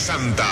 Santa.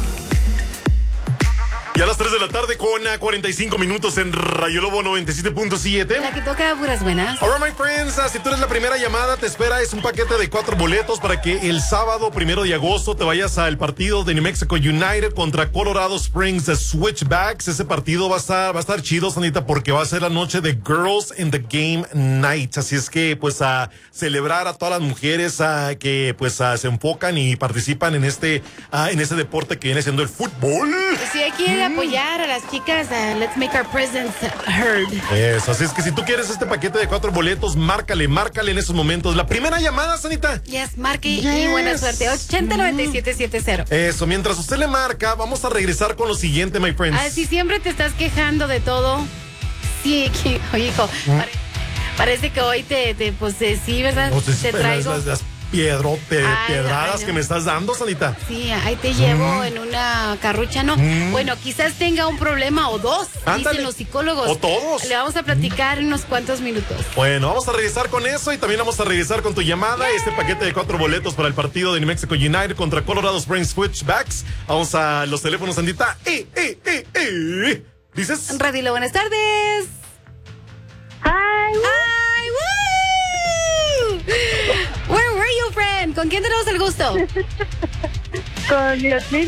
Y a las 3 de la tarde con 45 minutos en Rayo Lobo 97.7. La que toca puras buenas. Alright, my friends, si tú eres la primera llamada, te espera es un paquete de 4 boletos para que el sábado 1 de agosto te vayas al partido de New Mexico United contra Colorado Springs de Switchbacks. Ese partido va a estar chido, Sanita, porque va a ser la noche de Girls in the Game Night. Así es que, pues, a celebrar a todas las mujeres que, pues, se enfocan y participan en este deporte que viene siendo el fútbol. Sí, hay que apoyar a las chicas. Let's make our presence heard. Eso, así es que si tú quieres este paquete de 4 boletos, márcale en esos momentos. La primera llamada, Sanita. Yes, marque y buena suerte. 809770. Eso, mientras usted le marca, vamos a regresar con lo siguiente, my friends. Si siempre te estás quejando de todo. Sí, oye, hijo, parece que hoy sí, ¿verdad? Te traigo Las piedradas que me estás dando, Sanita. Sí, ahí te llevo en una carrucha, ¿no? Bueno, quizás tenga un problema o dos, dicen los psicólogos. O todos. Le vamos a platicar en unos cuantos minutos. Bueno, vamos a regresar con eso y también vamos a regresar con tu llamada. Este paquete de 4 boletos para el partido de New Mexico United contra Colorado Springs Switchbacks. Vamos a los teléfonos, Sanita. ¿Dices? Radio, buenas tardes. Hi. Woo! Where were you, friend? ¿Con quién tenemos el gusto? Con Yasmin.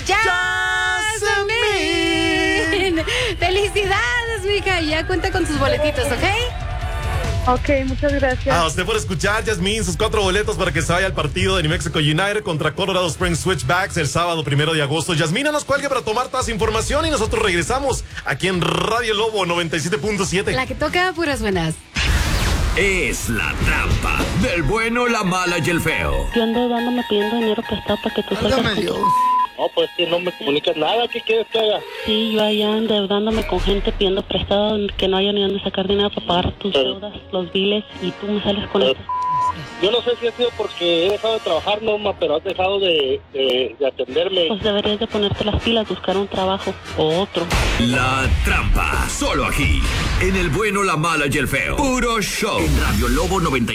¡Jasmine! ¡Felicidades, mija! Ya cuenta con sus boletitos, ¿ok? Ok, muchas gracias. A usted por escuchar, Yasmín, sus 4 boletos para que se vaya al partido de New Mexico United contra Colorado Springs Switchbacks el sábado 1 de agosto. Yasmín, no nos cuelgue para tomar toda esa información y nosotros regresamos aquí en Radio Lobo 97.7. La que toca puras buenas. Es la trampa del bueno, la mala y el feo. Yo ando pidiendo dinero prestado para que tú salgas con tu... No, pues que no me comunicas nada. ¿Qué quieres que haga? Sí, yo allá endeudándome con gente pidiendo prestado, que no haya ni dónde sacar dinero para pagar tus deudas, los biles, y tú me sales con esto. Yo no sé si ha sido porque he dejado de trabajar, Norma, pero has dejado de atenderme. Pues deberías de ponerte las pilas, buscar un trabajo o otro. La trampa, solo aquí, en el bueno, la mala y el feo. Puro show. En Radio Lobo 97.